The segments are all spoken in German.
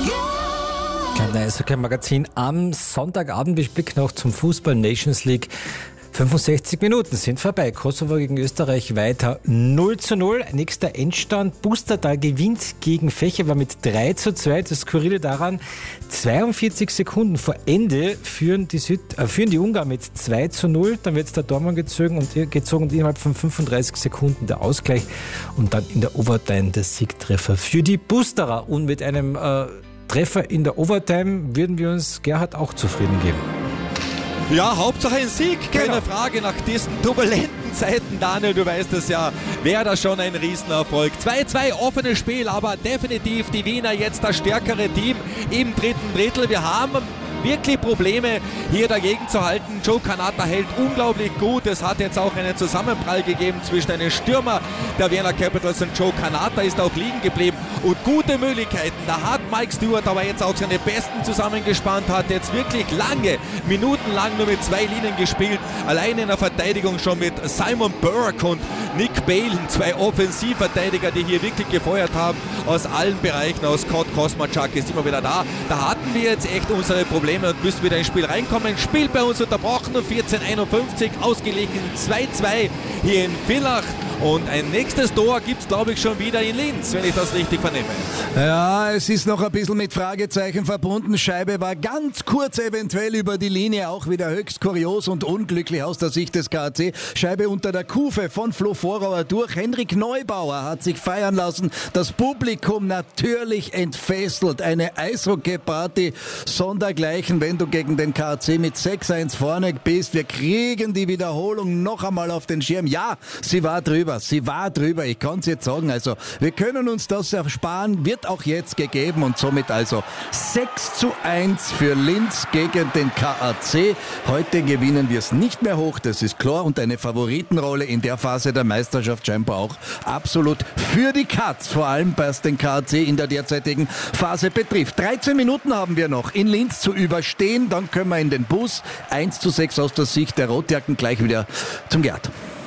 Kleiner Eishockey-Magazin am Sonntagabend. Wir blicken noch zum Fußball Nations League. 65 Minuten sind vorbei. Kosovo gegen Österreich weiter 0:0. Nächster Endstand. Pustertal gewinnt gegen Fächer mit 3:2. Das Skurrile daran, 42 Sekunden vor Ende führen die Ungarn mit 2:0. Dann wird der Tormann gezogen und innerhalb von 35 Sekunden der Ausgleich und dann in der Overtime der Siegtreffer für die Pusterer. Und mit einem Treffer in der Overtime würden wir uns, Gerhard, auch zufrieden geben. Ja, Hauptsache ein Sieg, keine Frage. Nach diesen turbulenten Zeiten, Daniel, du weißt es ja, wäre das schon ein Riesenerfolg. 2:2, offenes Spiel, aber definitiv die Wiener jetzt das stärkere Team im dritten Drittel. Wir haben wirklich Probleme hier dagegen zu halten. Joe Kanata hält unglaublich gut. Es hat jetzt auch einen Zusammenprall gegeben zwischen einem Stürmer der Wiener Capitals und Joe Kanata, ist auch liegen geblieben und gute Möglichkeiten. Da hat Mike Stewart aber jetzt auch seine Besten zusammengespannt, hat jetzt wirklich minutenlang nur mit zwei Linien gespielt. Allein in der Verteidigung schon mit Simon Burke und Nick Bale, zwei Offensivverteidiger, die hier wirklich gefeuert haben aus allen Bereichen. Aus Scott Kosmachak ist immer wieder da. Da hatten wir jetzt echt unsere Probleme und müssen wieder ins Spiel reinkommen. Spiel bei uns unterbrochen, 14:51, ausgeglichen 2:2 hier in Villach. Und ein nächstes Tor gibt es, glaube ich, schon wieder in Linz, wenn ich das richtig vernehme. Ja, es ist noch ein bisschen mit Fragezeichen verbunden. Scheibe war ganz kurz eventuell über die Linie, auch wieder höchst kurios und unglücklich aus der Sicht des KAC. Scheibe unter der Kufe von Flo Vorauer durch. Henrik Neubauer hat sich feiern lassen. Das Publikum natürlich entfesselt. Eine Eishockey-Party sondergleichen, wenn du gegen den KAC mit 6:1 vorne bist. Wir kriegen die Wiederholung noch einmal auf den Schirm. Ja, sie war drüber. Ich kann es jetzt sagen. Also, wir können uns das ersparen, wird auch jetzt gegeben und somit also 6:1 für Linz gegen den KAC. Heute gewinnen wir es nicht mehr hoch, das ist klar, und eine Favoritenrolle in der Phase der Meisterschaft scheinbar auch absolut für die Katz, vor allem was den KAC in der derzeitigen Phase betrifft. 13 Minuten haben wir noch in Linz zu überstehen, dann können wir in den Bus. 1:6 aus der Sicht der Rotjacken, gleich wieder zum Gerd.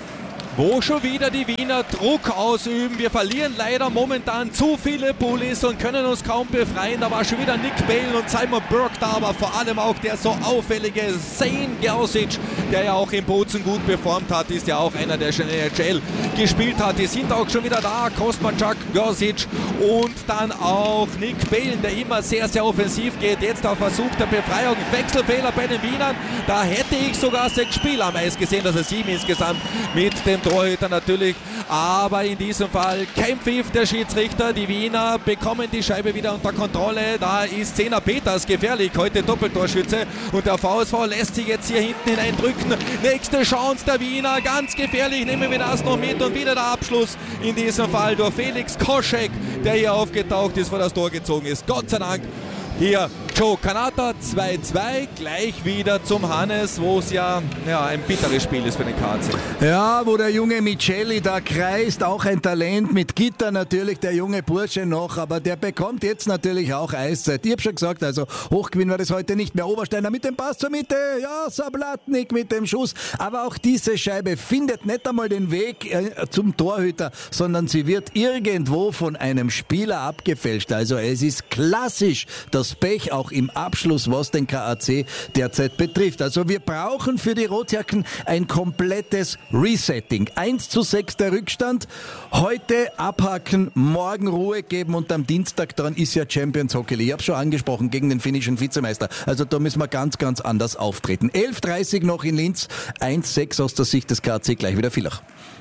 Wo schon wieder die Wiener Druck ausüben. Wir verlieren leider momentan zu viele Bullies und können uns kaum befreien. Da war schon wieder Nick Bale und Simon Burke da, aber vor allem auch der so auffällige Zane Gerzic, der ja auch in Bozen gut performt hat, ist ja auch einer, der schon in der NHL gespielt hat. Die sind auch schon wieder da, Kosmachak, Gerzic und dann auch Nick Bale, der immer sehr, sehr offensiv geht. Jetzt auf Versuch der Befreiung, Wechselfehler bei den Wienern. Da hätte ich sogar 6 Spieler am Eis gesehen, also 7 insgesamt mit dem Torhüter natürlich, aber in diesem Fall kein Pfiff der Schiedsrichter. Die Wiener bekommen die Scheibe wieder unter Kontrolle. Da ist Zehner Peters gefährlich, heute Doppeltorschütze, und der VSV lässt sich jetzt hier hinten hineindrücken. Nächste Chance der Wiener, ganz gefährlich, nehmen wir das noch mit und wieder der Abschluss in diesem Fall durch Felix Koschek, der hier aufgetaucht ist, vor das Tor gezogen ist. Gott sei Dank hier Joe Kanata, 2:2, gleich wieder zum Hannes, wo es ja ein bitteres Spiel ist für den KAC. Ja, wo der junge Miceli da kreist, auch ein Talent mit Gitter natürlich, der junge Bursche noch, aber der bekommt jetzt natürlich auch Eiszeit. Ich hab schon gesagt, also hochgewinnen wir das heute nicht mehr. Obersteiner mit dem Pass zur Mitte, ja, Sablatnik mit dem Schuss, aber auch diese Scheibe findet nicht einmal den Weg zum Torhüter, sondern sie wird irgendwo von einem Spieler abgefälscht. Also es ist klassisch das Pech auch im Abschluss, was den KAC derzeit betrifft. Also wir brauchen für die Rotjacken ein komplettes Resetting. 1:6 der Rückstand. Heute abhaken, morgen Ruhe geben und am Dienstag dann ist ja Champions Hockey League. Ich habe schon angesprochen, gegen den finnischen Vizemeister. Also da müssen wir ganz, ganz anders auftreten. 11:30 noch in Linz. 1:6 aus der Sicht des KAC, gleich wieder Villach.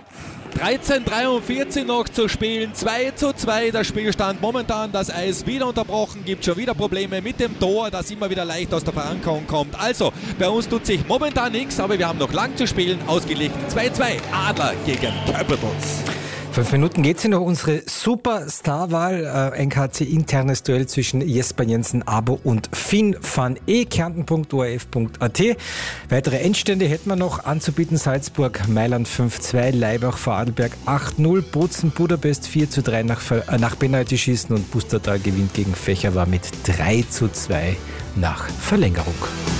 13:43 noch zu spielen, 2:2 der Spielstand. Momentan das Eis wieder unterbrochen, gibt schon wieder Probleme mit dem Tor, das immer wieder leicht aus der Verankerung kommt. Also, bei uns tut sich momentan nichts, aber wir haben noch lang zu spielen. Ausgeglichen 2:2, Adler gegen Capitals. 5 Minuten geht's noch unsere Superstar-Wahl. Ein KAC-internes Duell zwischen Jesper Jensen Abo und Finn van E. Kärnten.orf.at. Weitere Endstände hätten wir noch anzubieten. Salzburg, Mailand 5:2, Laibach, Vorarlberg 8:0, Bozen, Budapest 4:3 nach Penalty-Schießen und Pustertal gewinnt gegen Fächer war mit 3:2 nach Verlängerung.